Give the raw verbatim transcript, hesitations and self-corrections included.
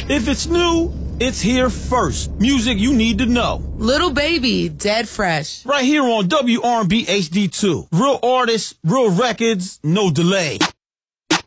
If it's new, it's here first. Music you need to know. Little Baby, Dead Fresh. Right here on W R and B H D two. Real artists, real records, no delay.